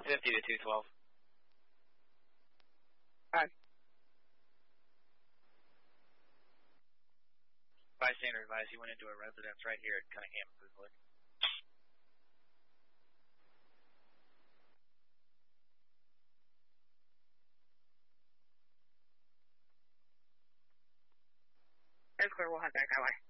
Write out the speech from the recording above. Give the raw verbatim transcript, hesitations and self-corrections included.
fifty to two twelve. Five. Bystander advised he went into a residence right here at Cunningham Food. That's clear, we'll head back that way.